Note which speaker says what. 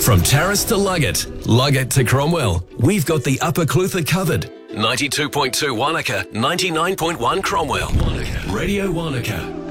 Speaker 1: From Terrace to Luggett to Cromwell, we've got the Upper Clutha covered. 92.2 Wanaka, 99.1 Cromwell. Radio Wanaka.